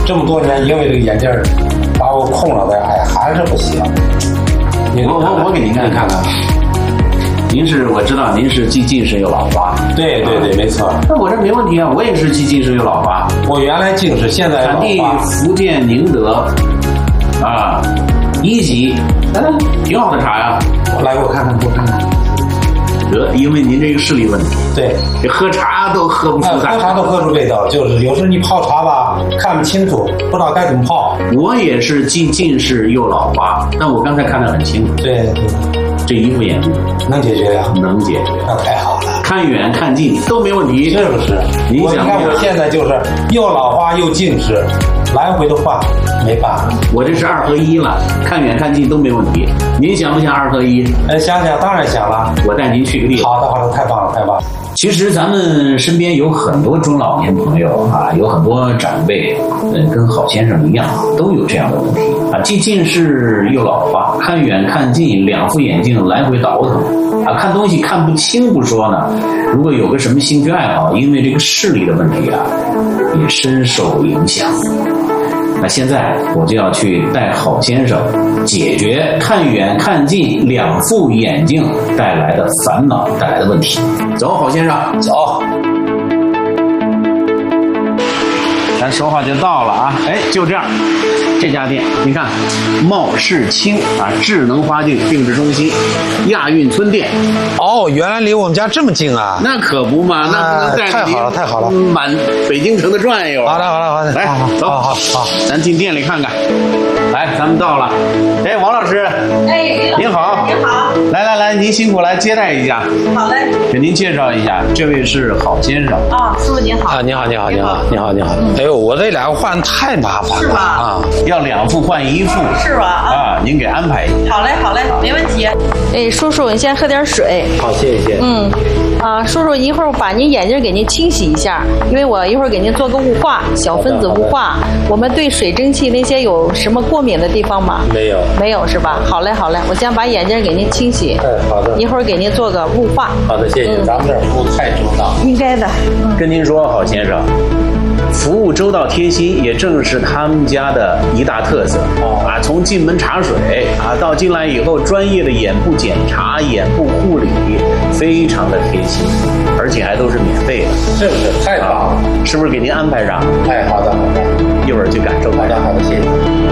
这么多年，因为这个眼镜把我控了的，哎，还是不行。 我给您看看。我知道您是既近视又老花。 对，没错。 那我这没问题啊，我也是既近视又老花。 我原来近视，现在老花。产地福建宁德，1级，挺好的茶呀。 来，给我看看。 因为您这个视力问题， 对， 这喝茶都喝不出喝茶都喝出味道，就是有时你泡茶吧，看不清楚，不知道该怎么泡。 我也是既近视又老花，但我刚才看得很清楚。 对， 这一副眼镜能解决呀？ 能解决， 那太好了。 看远看近都没问题， 是不是？你看我现在就是又老花又近视，来回的换，没办法。 我这是2合1了，看远看近都没问题。您想不想2合1？ 想，当然想了。 我带您去个地方。 好的，太棒了。 其实咱们身边有很多中老年朋友有很多长辈，跟郝先生一样，都有这样的问题既近视又老花，看远看近2副眼镜来回倒腾看东西看不清不说呢，如果有个什么兴趣爱好，因为这个视力的问题也深受影响。那现在我就要去带郝先生解决看远看近2副眼镜带来的烦恼，带来的问题。走，郝先生，走。咱说话就到了就这样。这家店你看，茂世清智能花镜定制中心，亚运村店。 原来离我们家这么近啊！ 那可不嘛，那不能带着您太好了， 满北京城的转悠。 好的， 来，走，好，咱进店里看看。来，咱们到了。王老师，您好，来，您辛苦来接待一下。 好嘞， 给您介绍一下，这位是郝先生。 师傅您好。 你好。哎呦，我这2个换太麻烦了。 是吧？ 要2副换1副。 是吧？ 您给安排一下。 好嘞，没问题。叔叔，你先喝点水。 好，谢谢。 叔叔，一会儿我把您眼睛给您清洗一下，因为我一会儿给您做个雾化，小分子雾化。我们对水蒸气那些有什么过敏的地方吗？没有是吧？好嘞，我先把眼睛给您清洗。 好的。 一会儿给您做个雾化。 好的，谢谢。咱们这儿服务太周到。 应该的。 跟您说，郝先生，服务周到贴心，也正是他们家的一大特色。从进门茶水到进来以后专业的眼部检查、眼部护理，非常的贴心，而且还都是免费的。 是不是？太棒了！ 是不是给您安排上？ 好的， 一会儿去感受。 好的，谢谢。